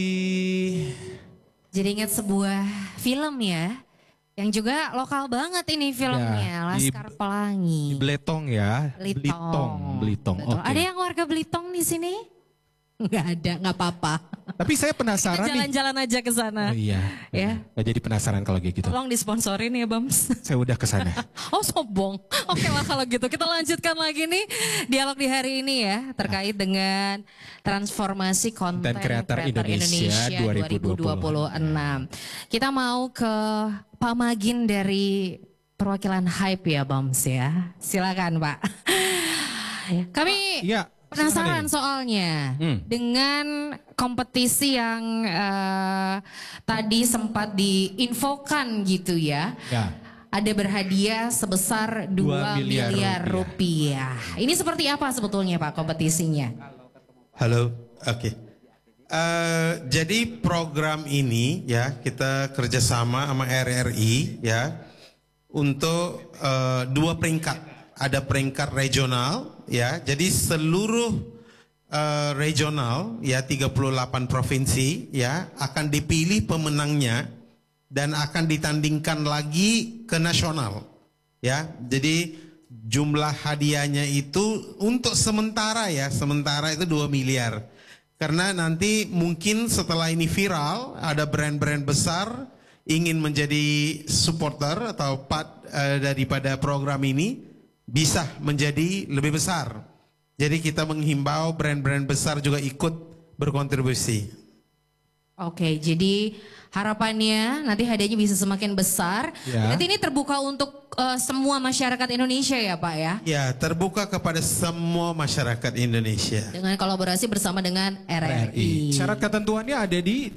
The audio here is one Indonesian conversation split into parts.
Jadi ingat sebuah film ya, yang juga lokal banget ini filmnya, Laskar Pelangi. Di Bletong ya. Belitung. Betul. Oke. Ada yang warga Belitung di sini? Nggak ada, nggak apa-apa. Tapi saya penasaran Kita jalan-jalan aja ke sana. Oh iya. Ya. Nggak jadi penasaran kalau kayak gitu. Tolong disponsorin ya Bams. Saya udah ke sana. Oh sombong. Oke lah kalau gitu. Kita lanjutkan lagi nih dialog di hari ini ya. Terkait dengan transformasi konten kreator Indonesia 2026. Kita mau ke Pak Magin dari perwakilan Hype ya Bams ya. Silakan Pak. Kami penasaran soalnya dengan kompetisi yang tadi sempat diinfokan gitu ya. Ada berhadiah sebesar 2 miliar rupiah. Ini seperti apa sebetulnya Pak kompetisinya? Halo, oke. Jadi program ini ya kita kerjasama sama RRI ya untuk 2 peringkat. Ada peringkat regional ya, jadi seluruh regional ya 38 provinsi ya akan dipilih pemenangnya dan akan ditandingkan lagi ke nasional ya. Jadi jumlah hadiahnya itu untuk sementara ya, sementara itu 2 miliar. Karena nanti mungkin setelah ini viral ada brand-brand besar ingin menjadi supporter atau part daripada program ini bisa menjadi lebih besar. Jadi kita menghimbau brand-brand besar juga ikut berkontribusi. Oke, jadi harapannya nanti hadiahnya bisa semakin besar. Berarti ini terbuka untuk semua masyarakat Indonesia ya Pak ya? Ya, terbuka kepada semua masyarakat Indonesia. Dengan kolaborasi bersama dengan RRI. Syarat ketentuannya ada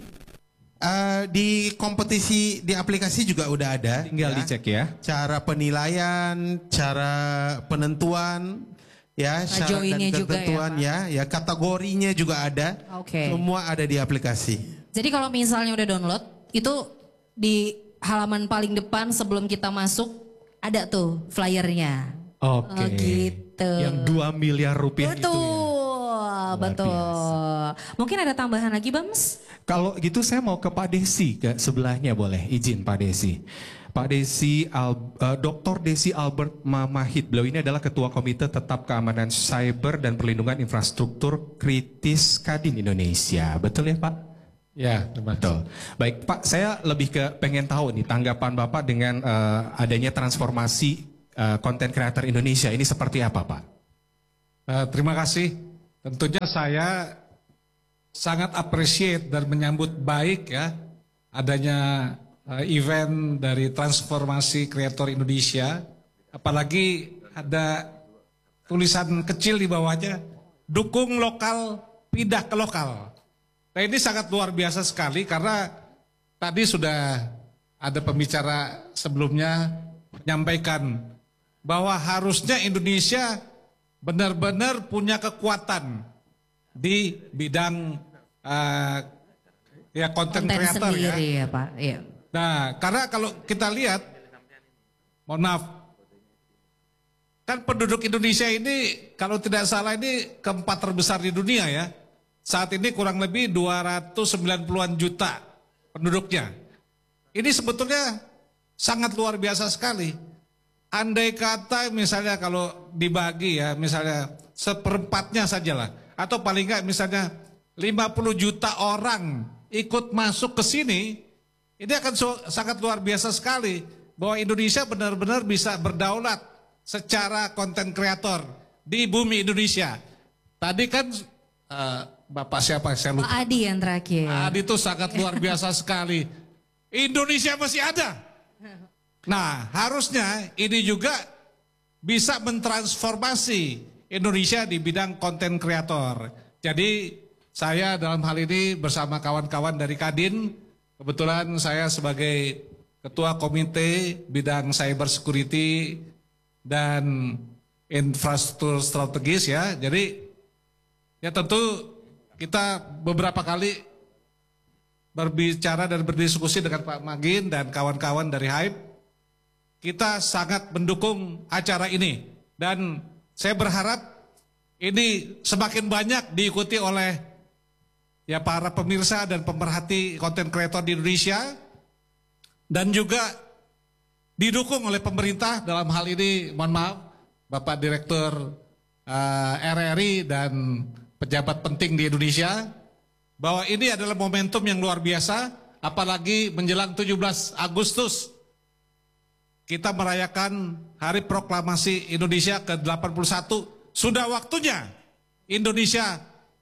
di kompetisi di aplikasi juga udah ada. Tinggal dicek ya. Cara penilaian, cara penentuan, ya syarat dan ketentuan ya kategorinya juga ada. Semua ada di aplikasi. Jadi kalau misalnya udah download itu di halaman paling depan sebelum kita masuk ada tuh flyernya. Oke. Gitu. Yang 2 miliar rupiah itu ya. Betul. Mungkin ada tambahan lagi Bams? Kalau gitu saya mau ke Pak Desi, ke sebelahnya boleh, izin Pak Desi. Pak Desi, Dr. Desi Albert Mamahit, beliau ini adalah Ketua Komite Tetap Keamanan Cyber dan Perlindungan Infrastruktur Kritis Kadin Indonesia. Betul ya Pak? Ya, betul. Baik Pak, saya lebih ke pengen tahu nih tanggapan Bapak dengan adanya transformasi konten kreator Indonesia. Ini seperti apa Pak? Terima kasih. Tentunya saya sangat appreciate dan menyambut baik ya adanya event dari transformasi kreator Indonesia. Apalagi ada tulisan kecil di bawahnya, dukung lokal, pindah ke lokal. Nah ini sangat luar biasa sekali karena tadi sudah ada pembicara sebelumnya menyampaikan bahwa harusnya Indonesia benar-benar punya kekuatan di bidang ya konten kreator ya Pak. Ya. Nah, karena kalau kita lihat, mohon maaf, kan penduduk Indonesia ini kalau tidak salah ini keempat terbesar di dunia ya. Saat ini kurang lebih 290-an juta penduduknya. Ini sebetulnya sangat luar biasa sekali. Andai kata misalnya kalau dibagi ya, misalnya seperempatnya sajalah. Atau paling enggak misalnya 50 juta orang ikut masuk ke sini, ini akan sangat luar biasa sekali. Bahwa Indonesia benar-benar bisa berdaulat secara konten kreator di bumi Indonesia. Tadi kan Bapak siapa saya lupa. Pak Adi yang terakhir. Adi itu sangat luar biasa sekali. Indonesia masih ada. Nah harusnya ini juga bisa mentransformasi Indonesia di bidang konten kreator. Jadi saya dalam hal ini bersama kawan-kawan dari Kadin, kebetulan saya sebagai Ketua Komite Bidang Cyber Security dan Infrastruktur Strategis ya. Jadi ya tentu kita beberapa kali berbicara dan berdiskusi dengan Pak Magin dan kawan-kawan dari Hype. Kita sangat mendukung acara ini dan saya berharap ini semakin banyak diikuti oleh ya para pemirsa dan pemerhati konten kreator di Indonesia, dan juga didukung oleh pemerintah dalam hal ini, mohon maaf, Bapak Direktur RRI dan pejabat penting di Indonesia, bahwa ini adalah momentum yang luar biasa, apalagi menjelang 17 Agustus kita merayakan Hari Proklamasi Indonesia ke-81. Sudah waktunya Indonesia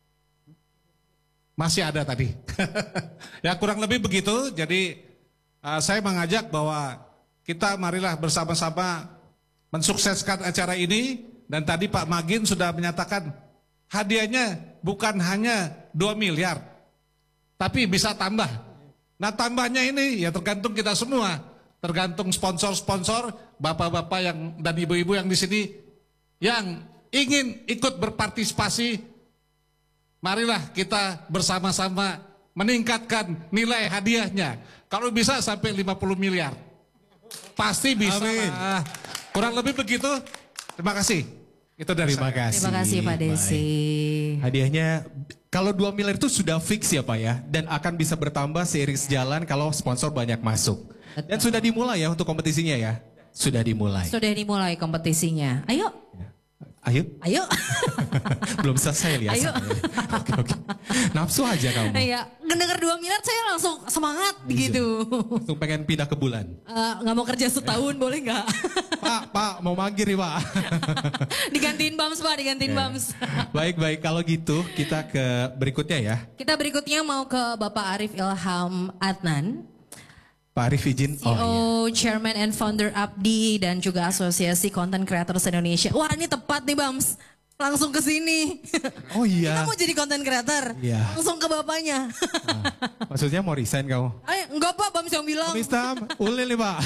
masih ada tadi. Ya kurang lebih begitu. Jadi saya mengajak bahwa kita marilah bersama-sama mensukseskan acara ini. Dan tadi Pak Magin sudah menyatakan hadiahnya bukan hanya 2 miliar, tapi bisa tambah. Nah tambahnya ini ya tergantung kita semua, tergantung sponsor-sponsor, bapak-bapak yang dan ibu-ibu yang di sini yang ingin ikut berpartisipasi. Marilah kita bersama-sama meningkatkan nilai hadiahnya. Kalau bisa sampai 50 miliar. Pasti bisa. Kurang lebih begitu. Terima kasih. Itu dari Terima saya. kasih. Terima kasih Pak Desi. Hadiahnya kalau 2 miliar itu sudah fix ya Pak ya. Dan akan bisa bertambah seiring sejalan kalau sponsor banyak masuk. Dan sudah dimulai ya untuk kompetisinya ya. Sudah dimulai. Sudah dimulai kompetisinya. Ayo. Ayo. Ayo. Belum selesai lihat. Ayo. Oke. Nafsu aja kamu. Iya, ngedenger 2 miliar saya langsung semangat gitu. Langsung pengen pindah ke bulan. Nggak mau kerja setahun boleh nggak? Pak, mau magir nih Pak. Digantiin Bams Pak, digantiin Bams. Baik, kalau gitu kita ke berikutnya ya. Kita berikutnya mau ke Bapak Arif Ilham Adnan. Pak Arif izin. CEO, Chairman and Founder Abdi dan juga Asosiasi Content Creators Indonesia. Wah ini tepat nih Bams, langsung ke sini. Oh iya. Kita mau jadi content creator, Iya. langsung ke bapaknya. Maksudnya mau resign kamu? Enggak Pak, Bams yang bilang. Mistam, ulil nih Pak.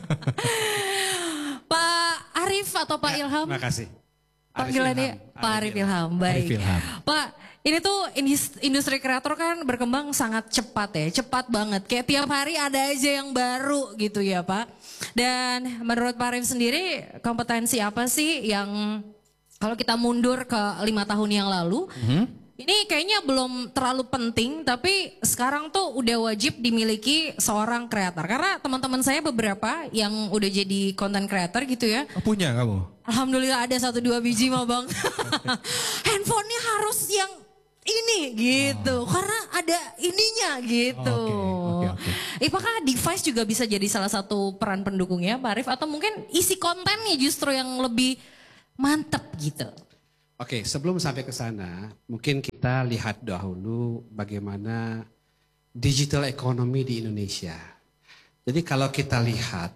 Pak Arif atau Pak Ilham? Terima kasih. Panggilannya Pak Arif Ilham. Baik. Arif Ilham. Pak, ini tuh industri kreator kan berkembang sangat cepat ya, cepat banget. Kayak tiap hari ada aja yang baru gitu ya Pak. Dan menurut Pak Arif sendiri, kompetensi apa sih yang kalau kita mundur ke 5 tahun yang lalu, ini kayaknya belum terlalu penting, tapi sekarang tuh udah wajib dimiliki seorang kreator. Karena teman-teman saya beberapa yang udah jadi content creator gitu ya. Oh, punya kamu? Alhamdulillah ada 1-2 biji mah bang. Handphonenya harus yang ini gitu. Karena ada ininya gitu. Oke. Apakah device juga bisa jadi salah satu peran pendukungnya Pak Arif? Atau mungkin isi kontennya justru yang lebih mantep gitu? Oke, sebelum sampai ke sana, mungkin kita lihat dahulu bagaimana digital economy di Indonesia. Jadi kalau kita lihat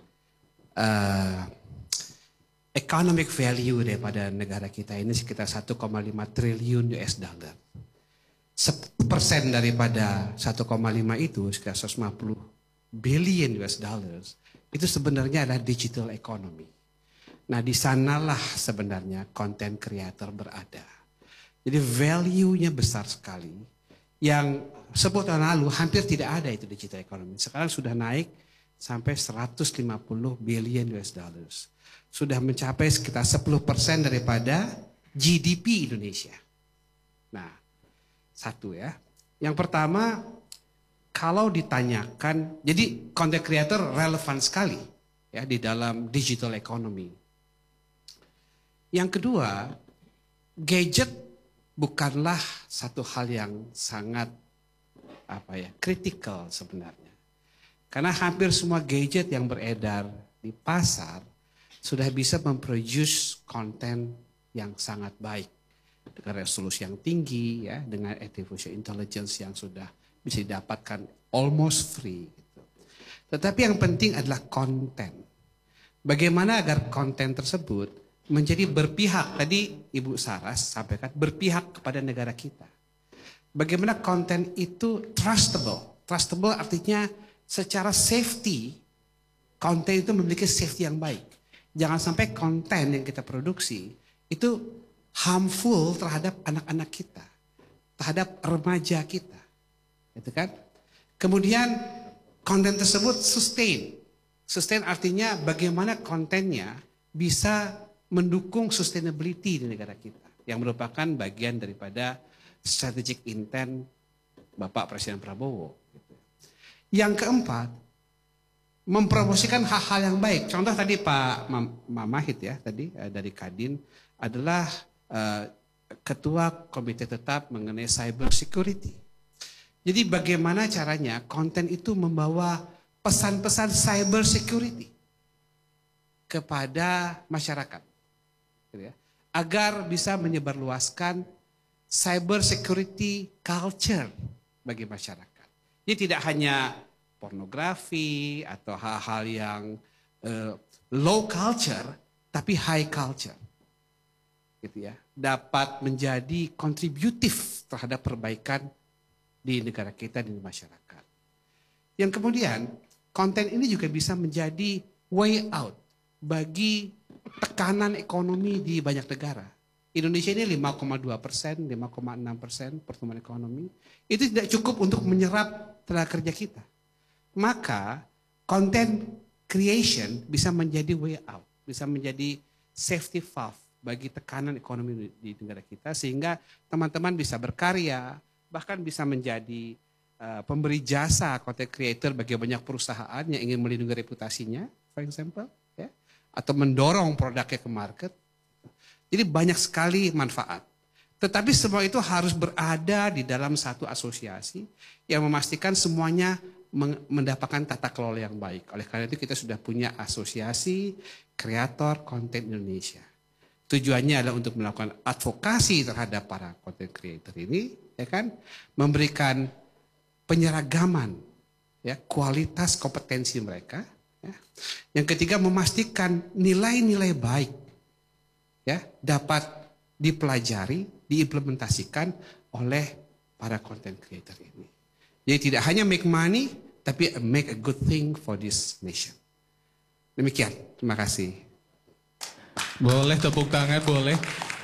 economic value daripada negara kita ini sekitar 1,5 triliun US dollar. 10% daripada 1,5 itu sekitar 150 billion US dollars itu sebenarnya adalah digital economy. Nah di sanalah sebenarnya content creator berada. Jadi value-nya besar sekali. Yang 10 tahun lalu hampir tidak ada itu digital economy. Sekarang sudah naik sampai 150 billion US dollars. Sudah mencapai sekitar 10% daripada GDP Indonesia. Nah, satu ya. Yang pertama, kalau ditanyakan, jadi content creator relevan sekali ya di dalam digital economy. Yang kedua, gadget bukanlah satu hal yang sangat kritikal sebenarnya. Karena hampir semua gadget yang beredar di pasar sudah bisa memproduce konten yang sangat baik dengan resolusi yang tinggi ya, dengan artificial intelligence yang sudah bisa didapatkan almost free gitu. Tetapi yang penting adalah konten. Bagaimana agar konten tersebut menjadi berpihak, tadi Ibu Saras sampaikan, berpihak kepada negara kita. Bagaimana konten itu trustable. Trustable artinya secara safety, konten itu memiliki safety yang baik. Jangan sampai konten yang kita produksi itu harmful terhadap anak-anak kita, terhadap remaja kita. Gitu kan? Kemudian konten tersebut sustain. Sustain artinya bagaimana kontennya bisa mendukung sustainability di negara kita. Yang merupakan bagian daripada strategic intent Bapak Presiden Prabowo. Yang keempat, mempromosikan hal-hal yang baik. Contoh tadi Pak Mamahit ya, tadi dari Kadin adalah Ketua Komite Tetap mengenai Cyber Security. Jadi bagaimana caranya konten itu membawa pesan-pesan cyber security kepada masyarakat, gitu ya, agar bisa menyebarluaskan cyber security culture bagi masyarakat. Jadi tidak hanya pornografi atau hal-hal yang low culture, tapi high culture, gitu ya, dapat menjadi kontributif terhadap perbaikan di negara kita, di masyarakat. Yang kemudian konten ini juga bisa menjadi way out bagi tekanan ekonomi di banyak negara. Indonesia ini 5,2%, 5,6% pertumbuhan ekonomi. Itu tidak cukup untuk menyerap tenaga kerja kita. Maka content creation bisa menjadi way out, bisa menjadi safety valve bagi tekanan ekonomi di negara kita, sehingga teman-teman bisa berkarya, bahkan bisa menjadi pemberi jasa content creator bagi banyak perusahaan yang ingin melindungi reputasinya, for example, ya, atau mendorong produknya ke market. Jadi banyak sekali manfaat. Tetapi semua itu harus berada di dalam satu asosiasi yang memastikan semuanya mendapatkan tata kelola yang baik. Oleh karena itu kita sudah punya asosiasi kreator konten Indonesia. Tujuannya adalah untuk melakukan advokasi terhadap para content creator ini, ya kan, memberikan penyeragaman, ya, kualitas kompetensi mereka. Ya. Yang ketiga, memastikan nilai-nilai baik, ya, dapat dipelajari, diimplementasikan oleh para content creator ini. Jadi tidak hanya make money, tapi make a good thing for this nation. Demikian, terima kasih. Boleh tepuk tangan, boleh.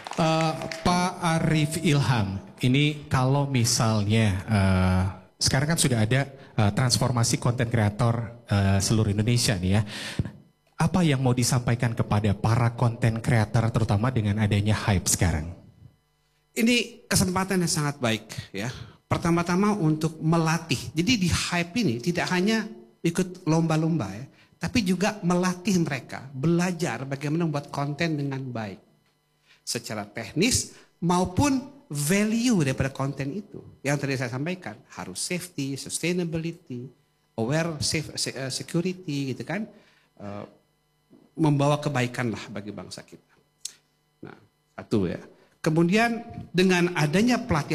Pak Arif Ilham, ini kalau misalnya sekarang kan sudah ada transformasi konten kreator seluruh Indonesia nih ya. Apa yang mau disampaikan kepada para konten kreator terutama dengan adanya hype sekarang? Ini kesempatan yang sangat baik ya. Pertama-tama untuk melatih. Jadi di hype ini tidak hanya ikut lomba-lomba ya, tapi juga melatih mereka belajar bagaimana membuat konten dengan baik. Secara teknis maupun value daripada konten itu. Yang tadi saya sampaikan, harus safety, sustainability, aware, security gitu kan. Membawa kebaikan lah bagi bangsa kita. Nah, satu ya. Kemudian dengan adanya pelatihan